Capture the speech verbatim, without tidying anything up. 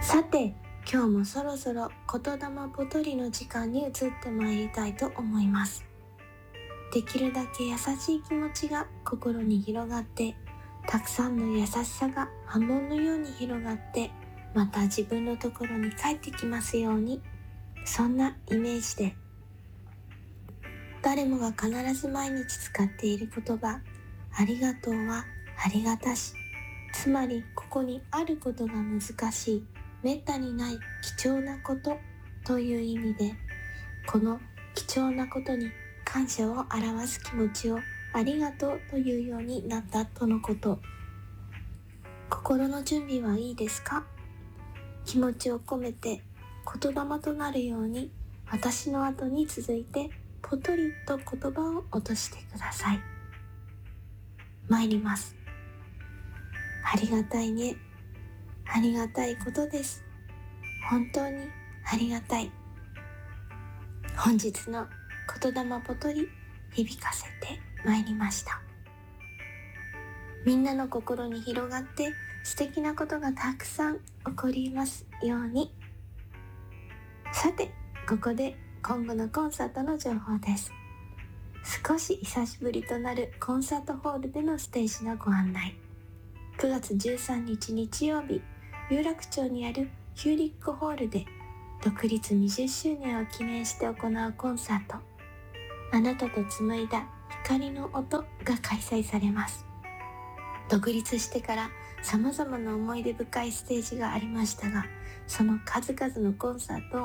さて、今日もそろそろ言霊ぽとりの時間に移ってまいりたいと思います。できるだけ優しい気持ちが心に広がって、たくさんの優しさが波紋のように広がって、また自分のところに帰ってきますように、そんなイメージで、誰もが必ず毎日使っている言葉、ありがとうはありがたし、つまりここにあることが難しい、めったにない貴重なことという意味で、この貴重なことに感謝を表す気持ちをありがとうというようになったとのこと。心の準備はいいですか？気持ちを込めて言霊となるように、私の後に続いてぽとりと言葉を落としてください。参ります。ありがたいね。ありがたいことです。本当にありがたい。本日の言霊ぽとり響かせてまいりました。みんなの心に広がって素敵なことがたくさん起こりますように。さて、ここで今後のコンサートの情報です。少し久しぶりとなるコンサートホールでのステージのご案内。くがつじゅうさんにち日曜日、有楽町にあるヒューリックホールで独立にじゅっしゅうねんを記念して行うコンサート、あなたと紡いだ光の音が開催されます。独立してから様々な思い出深いステージがありましたが、その数々のコンサートを